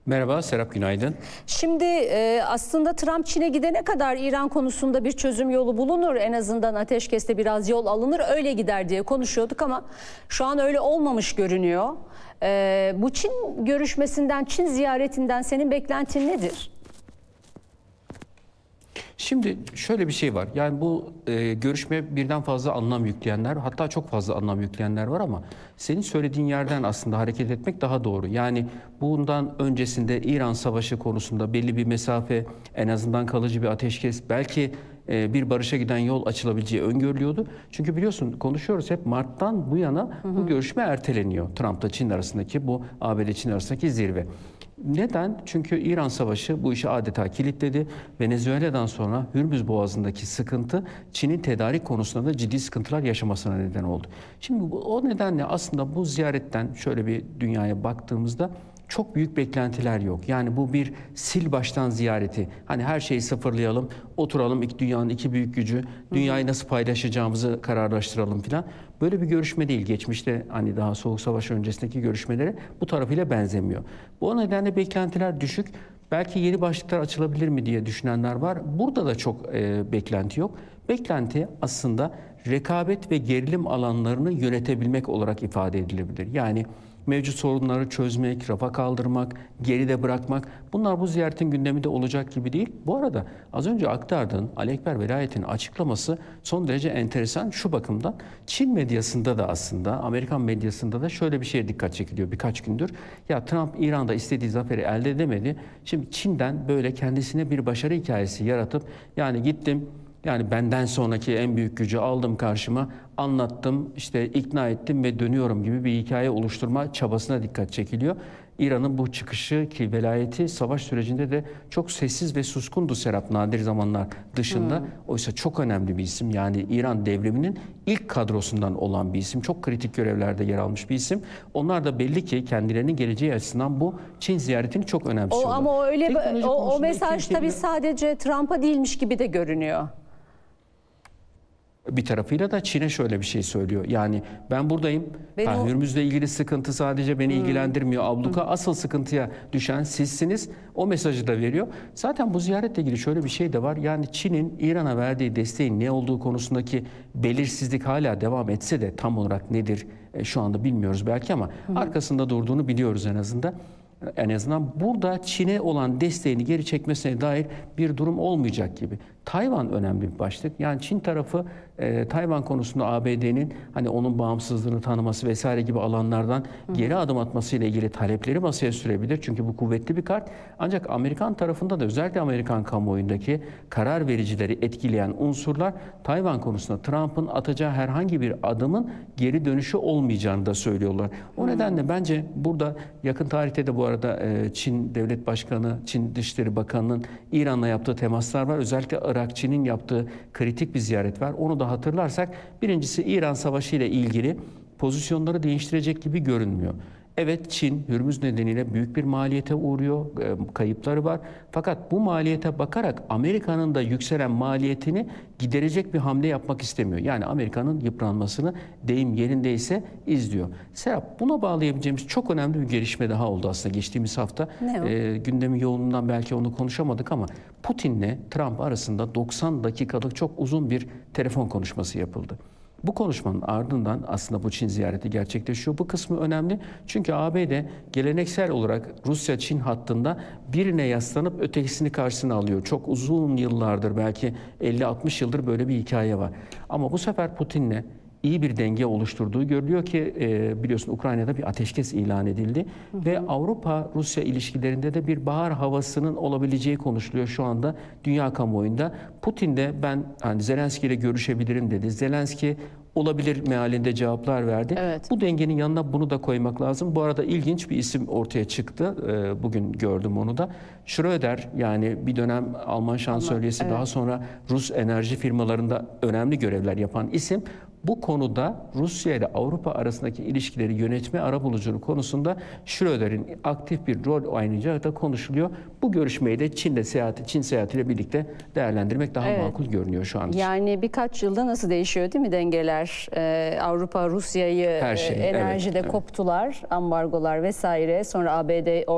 Merhaba Serap, günaydın. Şimdi aslında Trump Çin'e gidene kadar İran konusunda bir çözüm yolu bulunur. En azından ateşkeste biraz yol alınır, öyle gider diye konuşuyorduk ama şu an öyle olmamış görünüyor. Bu Çin görüşmesinden, Çin ziyaretinden senin beklentin nedir? Şimdi şöyle bir şey var. Yani bu görüşme birden fazla anlam yükleyenler, hatta çok fazla anlam yükleyenler var ama senin söylediğin yerden aslında hareket etmek daha doğru. Yani bundan öncesinde İran Savaşı konusunda belli bir mesafe, en azından kalıcı bir ateşkes, belki bir barışa giden yol açılabileceği öngörülüyordu. Çünkü biliyorsun konuşuyoruz hep Mart'tan bu yana bu görüşme erteleniyor. Trump'la Çin arasındaki bu ABD-Çin arasındaki zirve. Neden? Çünkü İran Savaşı bu işi adeta kilitledi. Venezuela'dan sonra Hürmüz Boğazı'ndaki sıkıntı Çin'in tedarik konusunda da ciddi sıkıntılar yaşamasına neden oldu. Şimdi o nedenle aslında bu ziyaretten şöyle bir dünyaya baktığımızda çok büyük beklentiler yok. Yani bu bir sil baştan ziyareti. Hani her şeyi sıfırlayalım, oturalım dünyanın iki büyük gücü, dünyayı nasıl paylaşacağımızı kararlaştıralım filan. Böyle bir görüşme değil. Geçmişte hani daha Soğuk Savaş öncesindeki görüşmelere bu tarafıyla benzemiyor. Bu nedenle beklentiler düşük. Belki yeni başlıklar açılabilir mi diye düşünenler var. Burada da çok beklenti yok. Beklenti aslında rekabet ve gerilim alanlarını yönetebilmek olarak ifade edilebilir. Yani mevcut sorunları çözmek, rafa kaldırmak, geride bırakmak, bunlar bu ziyaretin gündeminde olacak gibi değil. Bu arada az önce aktardığın Ali Ekber Velayeti'nin açıklaması son derece enteresan şu bakımdan. Çin medyasında da aslında, Amerikan medyasında da şöyle bir şeye dikkat çekiliyor birkaç gündür. Ya Trump İran'da istediği zaferi elde edemedi. Şimdi Çin'den böyle kendisine bir başarı hikayesi yaratıp yani gittim, yani benden sonraki en büyük gücü aldım karşıma, anlattım, işte ikna ettim ve dönüyorum gibi bir hikaye oluşturma çabasına dikkat çekiliyor. İran'ın bu çıkışı ki velayeti savaş sürecinde de çok sessiz ve suskundu Serap, nadir zamanlar dışında. Oysa çok önemli bir isim. Yani İran devriminin ilk kadrosundan olan bir isim. Çok kritik görevlerde yer almış bir isim. Onlar da belli ki kendilerinin geleceği açısından bu Çin ziyaretini çok önemsiyorlar. Ama o mesaj tabii sadece Trump'a değilmiş gibi de görünüyor. Bir tarafıyla da Çin'e şöyle bir şey söylüyor. Yani ben buradayım. Hürmüz'le ilgili sıkıntı sadece beni ilgilendirmiyor. Abluka asıl sıkıntıya düşen sizsiniz. O mesajı da veriyor. Zaten bu ziyaretle ilgili şöyle bir şey de var. Yani Çin'in İran'a verdiği desteğin ne olduğu konusundaki belirsizlik hala devam etse de tam olarak nedir şu anda bilmiyoruz belki ama arkasında durduğunu biliyoruz en azından. En azından burada Çin'e olan desteğini geri çekmesine dair bir durum olmayacak gibi. Tayvan önemli bir başlık. Yani Çin tarafı Tayvan konusunda ABD'nin hani onun bağımsızlığını tanıması vesaire gibi alanlardan geri adım atması ile ilgili talepleri masaya sürebilir. Çünkü bu kuvvetli bir kart. Ancak Amerikan tarafında da özellikle Amerikan kamuoyundaki karar vericileri etkileyen unsurlar Tayvan konusunda Trump'ın atacağı herhangi bir adımın geri dönüşü olmayacağını da söylüyorlar. O nedenle bence burada yakın tarihte de bu arada Çin Devlet Başkanı, Çin Dışişleri Bakanı'nın İran'la yaptığı temaslar var. Özellikle Irak, Çin'in yaptığı kritik bir ziyaret var. Onu da hatırlarsak birincisi İran Savaşı ile ilgili pozisyonları değiştirecek gibi görünmüyor. Evet, Çin Hürmüz nedeniyle büyük bir maliyete uğruyor, kayıpları var. Fakat bu maliyete bakarak Amerika'nın da yükselen maliyetini giderecek bir hamle yapmak istemiyor. Yani Amerika'nın yıpranmasını deyim yerindeyse izliyor. Serap, buna bağlayabileceğimiz çok önemli bir gelişme daha oldu aslında geçtiğimiz hafta. Gündemin yoğunluğundan belki onu konuşamadık ama Putin'le Trump arasında 90 dakikalık çok uzun bir telefon konuşması yapıldı. Bu konuşmanın ardından aslında bu Çin ziyareti gerçekleşiyor. Bu kısmı önemli çünkü ABD geleneksel olarak Rusya-Çin hattında birine yaslanıp ötekisini karşısına alıyor. Çok uzun yıllardır, belki 50-60 yıldır böyle bir hikaye var. Ama bu sefer Putin'le iyi bir denge oluşturduğu görülüyor ki biliyorsun Ukrayna'da bir ateşkes ilan edildi. Ve Avrupa-Rusya ilişkilerinde de bir bahar havasının olabileceği konuşuluyor şu anda dünya kamuoyunda. Putin de ben hani Zelenski ile görüşebilirim dedi. Zelenski olabilir mealinde cevaplar verdi. Evet. Bu dengenin yanına bunu da koymak lazım. Bu arada ilginç bir isim ortaya çıktı. Bugün gördüm onu da. Schröder, yani bir dönem Alman şansölyesi, daha sonra Rus enerji firmalarında önemli görevler yapan isim. Bu konuda Rusya ile Avrupa arasındaki ilişkileri yönetme arabuluculuğu konusunda Schröder'in aktif bir rol oynayacağı da konuşuluyor. Bu görüşmeyi de Çin seyahatiyle birlikte değerlendirmek daha makul görünüyor şu an. Yani birkaç yılda nasıl değişiyor değil mi dengeler? Avrupa Rusya'yı enerjide koptular, ambargolar vesaire. Sonra ABD